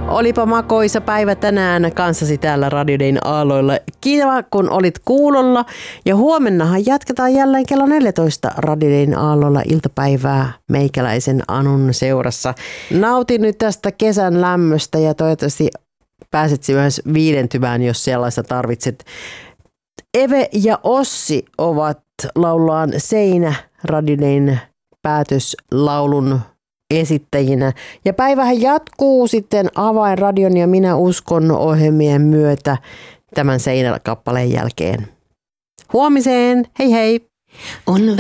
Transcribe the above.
Olipa makoisa päivä tänään kanssasi täällä Radio Dayn aalloilla. Kiitos kun olit kuulolla ja huomennahan jatketaan jälleen kello 14 Radio Dayn aalloilla iltapäivää meikäläisen Anun seurassa. Nautin nyt tästä kesän lämmöstä ja toivottavasti pääset myös viidentymään, jos sellaista tarvitset. Eve ja Ossi ovat laullaan Seinä Radio Dayn päätöslaulun esittäjinä. Ja päivähän jatkuu sitten Avainradion ja Minä uskon ohjelmien myötä tämän Seinä-kappaleen jälkeen. Huomiseen, hei hei!